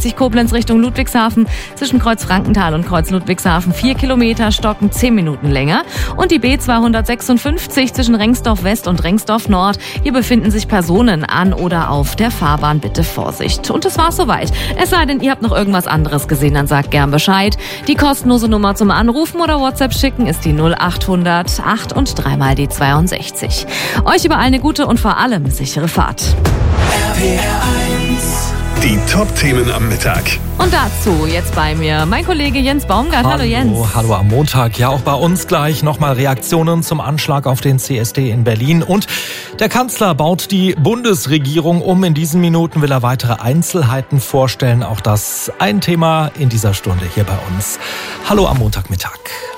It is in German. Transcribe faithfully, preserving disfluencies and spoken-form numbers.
sechzig Koblenz Richtung Ludwigshafen. Zwischen Kreuz Frankenthal und Kreuz Ludwigshafen vier Kilometer, Stocken zehn Minuten länger. Und die B zweihundertsechsundfünfzig zwischen Rengsdorf West und Rengsdorf Nord. Hier befinden sich Personen an oder auf der Fahrbahn. Bitte Vorsicht. Und das war's soweit. Es sei denn, ihr habt noch irgendwas anderes gesehen, dann sagt gern Bescheid. Die kostenlose Nummer zum Anrufen oder WhatsApp schicken ist die null achthundert acht und dreimal die zweiundsechzig. Euch überall eine gute und vor allem sichere Fahrt. R P R eins. Die Top-Themen am Mittag. Und dazu jetzt bei mir mein Kollege Jens Baumgart. Hallo, hallo Jens. Hallo am Montag. Ja, auch bei uns gleich nochmal Reaktionen zum Anschlag auf den C S D in Berlin. Und der Kanzler baut die Bundesregierung um. In diesen Minuten will er weitere Einzelheiten vorstellen. Auch das ein Thema in dieser Stunde hier bei uns. Hallo am Montagmittag.